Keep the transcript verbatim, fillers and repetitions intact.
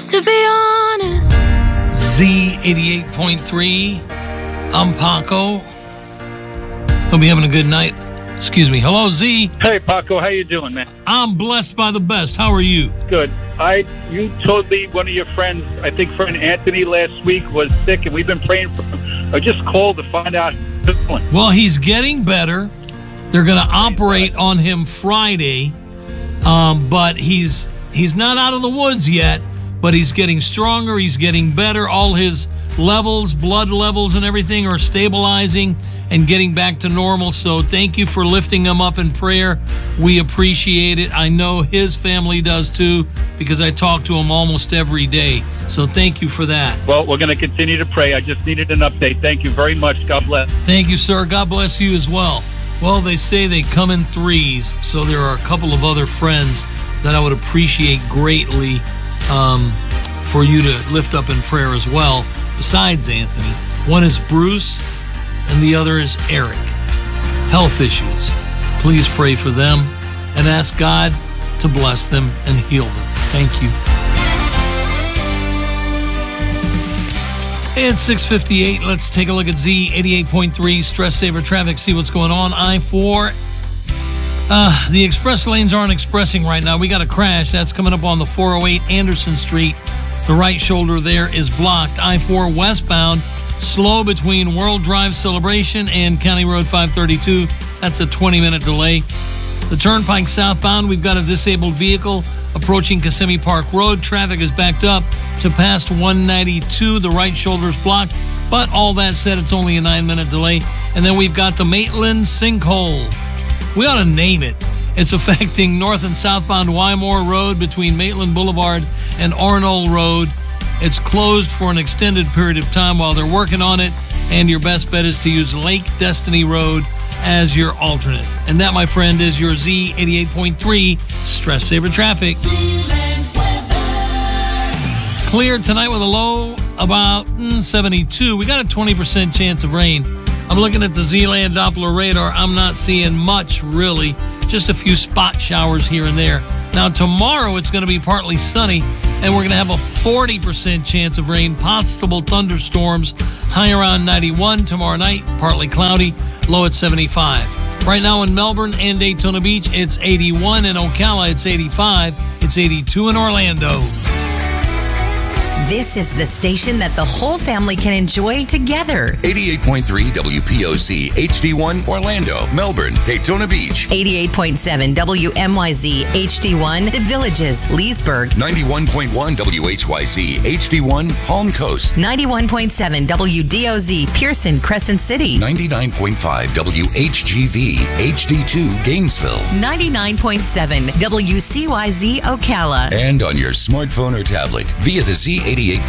Just to be honest. Z eighty-eight point three. I'm Paco. Hope you're having a good night. Excuse me. Hello, Z. Hey, Paco. How you doing, man? I'm blessed by the best. How are you? Good. I you told me one of your friends, I think friend Anthony last week, was sick, and we've been praying for him. I just called to find out how he's doing. Well, he's getting better. They're going to operate on him Friday, um, but he's he's not out of the woods yet, but he's getting stronger. He's getting better. All his levels, blood levels and everything are stabilizing and getting back to normal. So thank you for lifting him up in prayer. We appreciate it. I know his family does too, because I talk to him almost every day. So thank you for that. Well, we're going to continue to pray. I just needed an update. Thank you very much. God bless. Thank you, sir. God bless you as well. Well, they say they come in threes, so there are a couple of other friends that I would appreciate greatly um, for you to lift up in prayer as well, besides Anthony. One is Bruce, and the other is Eric. Health issues. Please pray for them and ask God to bless them and heal them. Thank you. It's six fifty-eight. Let's take a look at Z eighty-eight point three Stress Saver Traffic, see what's going on. I four. Uh, the express lanes aren't expressing right now. We got a crash. That's coming up on the four oh eight Anderson Street. The right shoulder there is blocked. I four westbound, slow between World Drive Celebration and County Road five thirty-two. That's a twenty-minute delay. The Turnpike southbound, we've got a disabled vehicle approaching Kissimmee Park Road. Traffic is backed up to past one ninety-two. The right shoulder is blocked. But all that said, it's only a nine-minute delay. And then we've got the Maitland sinkhole. We ought to name it. It's affecting north and southbound Wymore Road between Maitland Boulevard and Arnold Road. It's closed for an extended period of time while they're working on it, and your best bet is to use Lake Destiny Road as your alternate. And that, my friend, is your Z eighty-eight point three Stress Saver Traffic. Clear tonight with a low about mm, seventy-two. We got a twenty percent chance of rain. I'm looking at the Z-Land Doppler radar. I'm not seeing much, really. Just a few spot showers here and there. Now, tomorrow it's going to be partly sunny, and we're going to have a forty percent chance of rain, possible thunderstorms, high around ninety-one tomorrow night, partly cloudy, low at seventy-five. Right now in Melbourne and Daytona Beach, it's eighty-one. In Ocala, it's eighty-five. It's eighty-two in Orlando. This is the station that the whole family can enjoy together. eighty-eight point three W P O C H D one Orlando, Melbourne, Daytona Beach. eighty-eight point seven W M Y Z H D one The Villages, Leesburg. ninety-one point one W H Y Z H D one Palm Coast. ninety-one point seven W D O Z Pearson, Crescent City. ninety-nine point five W H G V H D two Gainesville. ninety-nine point seven W C Y Z Ocala. And on your smartphone or tablet via the Z eighty-eight